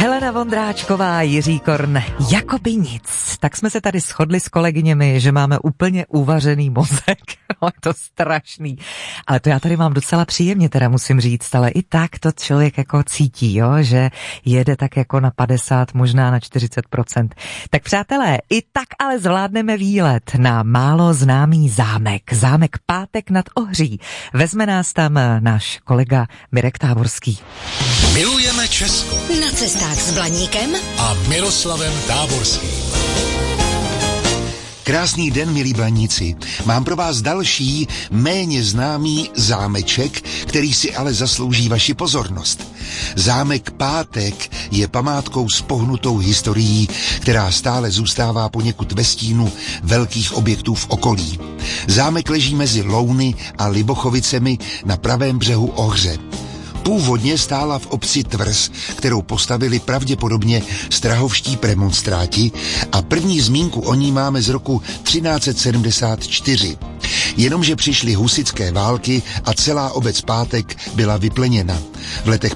Helena Vondráčková, Jiří Korn, jakoby nic. Tak jsme se tady shodli s kolegyněmi, že máme úplně uvařený mozek. Je to strašný. Ale to já tady mám docela příjemně, teda musím říct, ale i tak to člověk jako cítí, jo, že jede tak jako na 50, možná na 40%. Tak přátelé, i tak ale zvládneme výlet na málo známý zámek. Zámek Pátek nad Ohří. Vezme nás tam náš kolega Mirek Táborský. Milujeme Česko. Na cestách s Blaníkem a Miroslavem Táborským. Krásný den, milí blaníci. Mám pro vás další, méně známý zámeček, který si ale zaslouží vaši pozornost. Zámek Pátek je památkou s pohnutou historií, která stále zůstává poněkud ve stínu velkých objektů v okolí. Zámek leží mezi Louny a Libochovicemi na pravém břehu Ohře. Původně stála v obci Tvrz, kterou postavili pravděpodobně strahovští premonstráti a první zmínku o ní máme z roku 1374. Jenomže přišly husitské války a celá obec Pátek byla vypleněna. V letech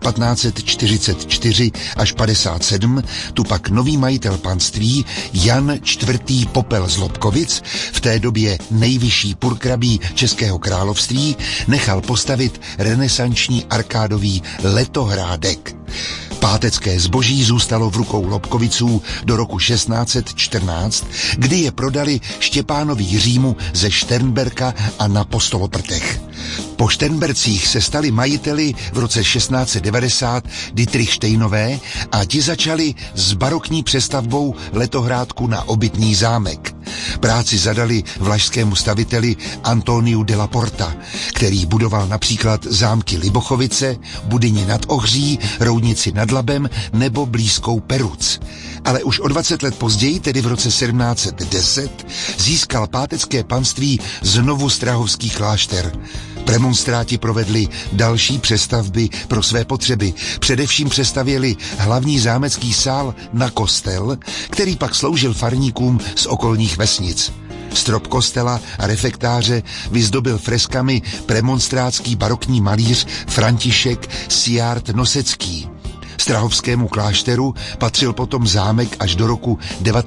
1544 až 57 tu pak nový majitel panství Jan IV. Popel z Lobkovic, v té době nejvyšší purkrabí Českého království, nechal postavit renesanční arkádový letohrádek. Pátecké zboží zůstalo v rukou Lobkoviců do roku 1614, kdy je prodali Štěpánovi Jiřímu ze Šternberka a na Postoloprtech. Po Šternbercích se stali majiteli v roce 1690 Dietrich Steinové a ti začali s barokní přestavbou letohrádku na obytný zámek. Práci zadali vlašskému staviteli Antoniu de la Porta, který budoval například zámky Libochovice, Budyni nad Ohří, Roudnici nad Labem nebo blízkou Peruc. Ale už o 20 let později, tedy v roce 1710, získal pátecké panství znovu strahovský klášter. Premonstráti provedli další přestavby pro své potřeby. Především přestavěli hlavní zámecký sál na kostel, který pak sloužil farníkům z okolních vesnic. Strop kostela a refektáře vyzdobil freskami premonstrátský barokní malíř František Siard Nosecký. Strahovskému klášteru patřil potom zámek až do roku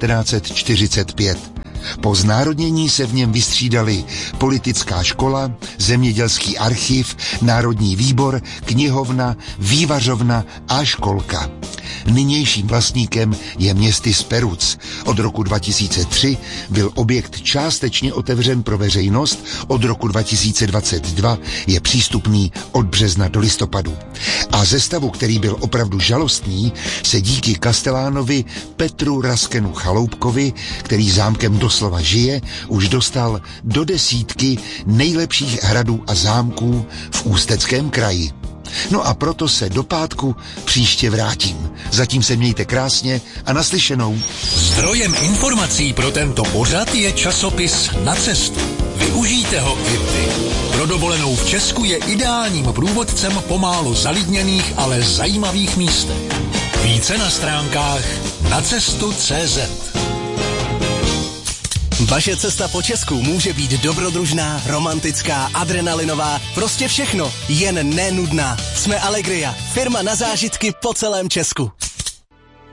1945. Po znárodnění se v něm vystřídali politická škola, zemědělský archiv, národní výbor, knihovna, vývařovna a školka. Nynějším vlastníkem je městy z Peruc. Od roku 2003 byl objekt částečně otevřen pro veřejnost, od roku 2022 je přístupný od března do listopadu. A ze stavu, který byl opravdu žalostný, se díky kastelánovi Petru Raskenu Chaloupkovi, který zámkem doslova žije, už dostal do desítky nejlepších hradů a zámků v Ústeckém kraji. No a proto se do pátku příště vrátím. Zatím se mějte krásně a naslyšenou. Zdrojem informací pro tento pořad je časopis Na cestu. Využijte ho i vy. Pro dovolenou v Česku je ideálním průvodcem po málo zalidněných, ale zajímavých místech. Více na stránkách nacestu.cz. Vaše cesta po Česku může být dobrodružná, romantická, adrenalinová, prostě všechno, jen nenudná. Jsme Allegria, firma na zážitky po celém Česku.